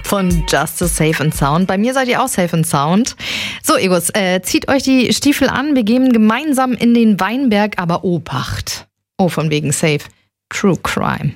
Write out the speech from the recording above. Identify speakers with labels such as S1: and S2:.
S1: von Justice Safe and Sound. Bei mir seid ihr auch safe and sound. So, Egos, zieht euch die Stiefel an. Wir gehen gemeinsam in den Weinberg, aber Obacht. Oh, von wegen safe. True Crime.